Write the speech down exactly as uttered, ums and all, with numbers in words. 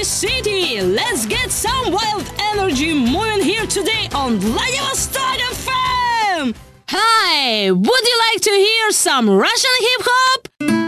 city. Let's get some wild energy moving here today on Vladivostok F M. Hi, would you like to hear some Russian hip hop?